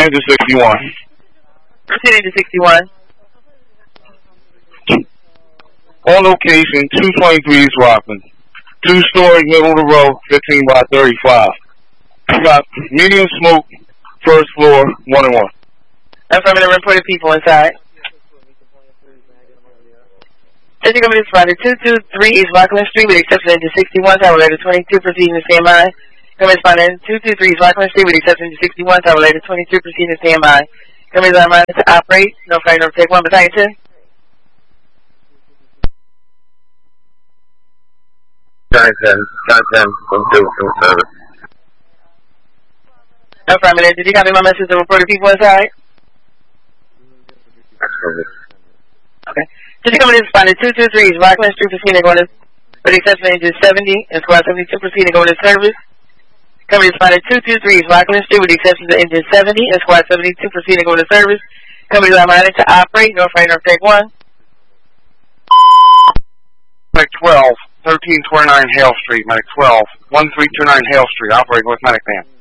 to 61. Proceeding to 61. On location, 223 East Rockland. 2-story, middle of the road, 15 by 35. We got medium smoke, first floor, 1 and 1. Affirmative, reported people inside. District Company responded 223 East Rockland Street with exception into 61, tower later 22, proceeding to stand by. Company responded 223 East Rockland Street with exception into 61, tower later 22, proceeding to stand by. Company is reminded to operate, no flight, no take 1, battalion 10. Battalion 10, from service. Affirmative, did you copy my message to reported people inside? Okay. District Company responded 223 East Rockland Street, proceeding going to, with exception into 70 and squad 72, proceeding going to service. Company responded 223 East Rockland Street with exception to engine 70 and squad 72, proceeding going to service. Company is reminded to operate, no flight, no take 1. Medic 12, 1329 Hale Street, Medic 12, 1329 Hale Street, operating with medic van.